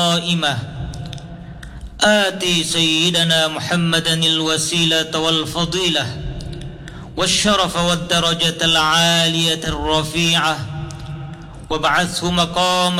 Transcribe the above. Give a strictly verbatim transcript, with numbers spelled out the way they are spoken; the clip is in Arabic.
قائمة آتي سيدنا محمدا الوسيلة والفضيلة والشرف والدرجة العالية الرفيعة وابعثه مقام